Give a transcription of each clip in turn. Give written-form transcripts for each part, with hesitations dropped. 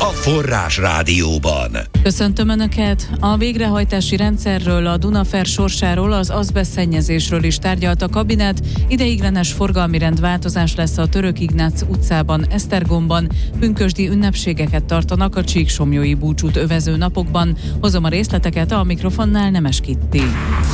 a Forrás Rádióban. Köszöntöm Önöket! A végrehajtási rendszerről, a Dunafer sorsáról, az azbesztszennyezésről is tárgyalt a kabinet. Ideiglenes forgalmi rendváltozás lesz a Török Ignác utcában, Esztergomban. Pünkösdi ünnepségeket tartanak a Csíksomlyói búcsút övező napokban. Hozom a részleteket, a mikrofonnál Nemes Kitti.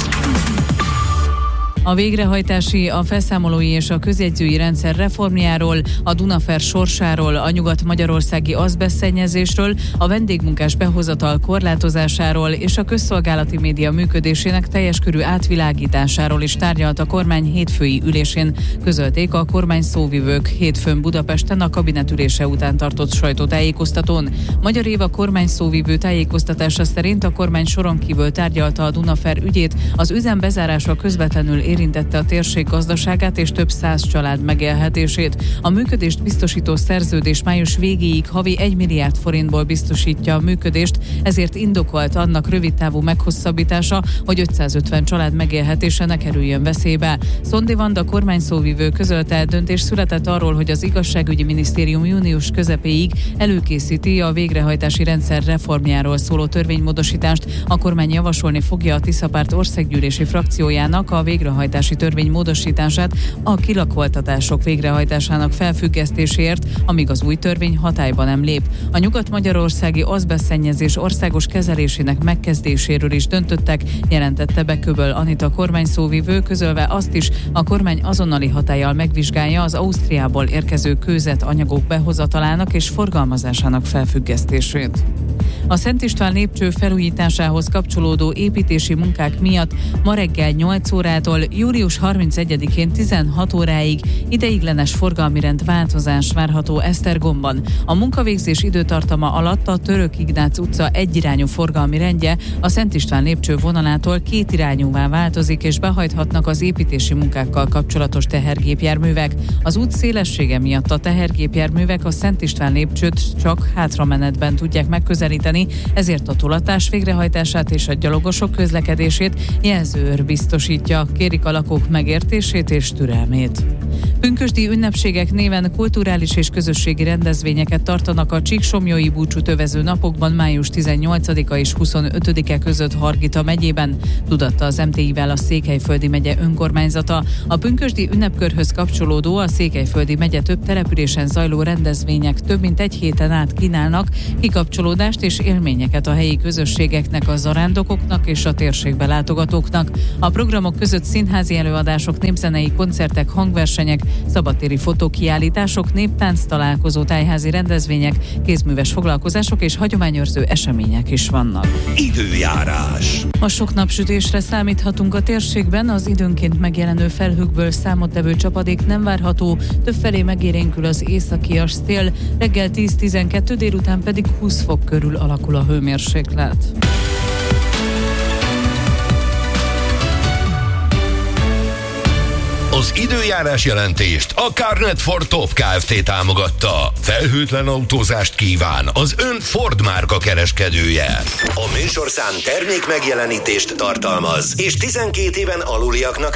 A végrehajtási, a felszámolói és a közjegyzői rendszer reformjáról, a Dunafer sorsáról, a nyugat-magyarországi azbesztszennyezésről, a vendégmunkás behozatal korlátozásáról és a közszolgálati média működésének teljes körű átvilágításáról is tárgyalt a kormány hétfői ülésén, közölték a kormány szóvivők hétfőn Budapesten a kabinetülése után tartott sajtótájékoztatón. Magyar Éva kormány szóvivő tájékoztatása szerint a kormány soron kívül tárgyalta a Dunafer ügyét, az üzem bezárása közvetlenül érintette a térség gazdaságát és több száz család megélhetését. A működést biztosító szerződés május végéig havi 1 milliárd forintból biztosítja a működést, ezért indokolt annak rövidtávú meghosszabbítása, hogy 550 család megélhetése ne kerüljön veszélybe. Szondi Vanda kormányszóvivő közölte, döntés született arról, hogy az igazságügyi minisztérium június közepéig előkészíti a végrehajtási rendszer reformjáról szóló törvénymódosítást. A kormány javasolni fogja a Tiszapárt országgyűlési frakciójának a végrehajtási törvény módosítását a kilakoltatások végrehajtásának felfüggesztéséért, amíg az új törvény hatályba nem lép. A nyugat-magyarországi azbesztszennyezés országos kezelésének megkezdéséről is döntöttek, jelentette be Köböl Anita kormányszóvivő, közölve azt is, a kormány azonnali hatállyal megvizsgálja az Ausztriából érkező kőzet anyagok behozatalának és forgalmazásának felfüggesztését. A Szent István lépcső felújításához kapcsolódó építési munkák miatt ma reggel 8 órától július 31-én 16 óráig ideiglenes forgalmi rendváltozás várható Esztergomban. A munkavégzés időtartama alatt a Török Ignác utca egyirányú forgalmi rendje a Szent István lépcső vonalától kétirányúvá változik, és behajthatnak az építési munkákkal kapcsolatos tehergépjárművek. Az út szélessége miatt a tehergépjárművek a Szent István lépcsőt csak hátramenetben tudják megközelíteni, ezért a tolatás végrehajtását és a gyalogosok közlekedését jelzőőr biztosítja, kérik a lakók megértését és türelmét. Pünkösdi ünnepségek néven kulturális és közösségi rendezvényeket tartanak a Csíksomlyói búcsút övező napokban május 18-a és 25-e között Hargita megyében, tudatta az MTI-vel a Székelyföldi megye önkormányzata. A pünkösdi ünnepkörhöz kapcsolódó, a Székelyföldi megye több településen zajló rendezvények több mint egy héten át kínálnak kikapcsolódást és élményeket a helyi közösségeknek, a zarándokoknak és a térségbe látogatóknak. A programok között színházi előadások, népzenei koncertek, hangversenyek, szabadtéri fotókiállítások, néptánc találkozó, tájházi rendezvények, kézműves foglalkozások és hagyományőrző események is vannak. Időjárás. A sok napsütésre számíthatunk a térségben, az időnként megjelenő felhőkből számottevő csapadék nem várható, többfelé megélénkül az északias szél, reggel 10-12, délután pedig 20 fok körül alakul a hőmérséklet. Az időjárás jelentést a Carnet for Top Kft. Támogatta. Felhőtlen autózást kíván az ön Ford márka kereskedője. A műsorszám termék megjelenítést tartalmaz, és 12 éven aluliaknak